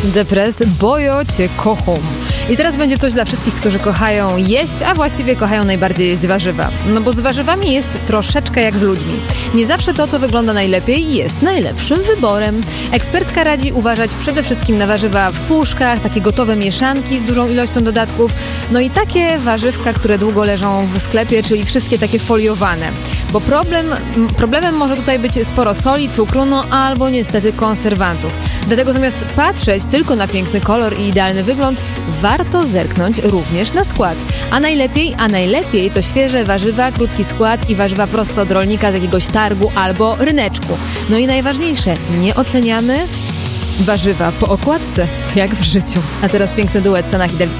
Depressed, bo ja cię kocham. I teraz będzie coś dla wszystkich, którzy kochają jeść, a właściwie kochają najbardziej jeść warzywa. No bo z warzywami jest troszeczkę jak z ludźmi. Nie zawsze to, co wygląda najlepiej, jest najlepszym wyborem. Ekspertka radzi uważać przede wszystkim na warzywa w puszkach, takie gotowe mieszanki z dużą ilością dodatków, no i takie warzywka, które długo leżą w sklepie, czyli wszystkie takie foliowane. Bo problemem może tutaj być sporo soli, cukru, no albo niestety konserwantów. Dlatego zamiast patrzeć tylko na piękny kolor i idealny wygląd, warto zerknąć również na skład. A najlepiej to świeże warzywa, krótki skład i warzywa prosto od rolnika z jakiegoś targu albo ryneczku. No i najważniejsze, nie oceniamy warzywa po okładce, jak w życiu. A teraz piękny duet Sanach i David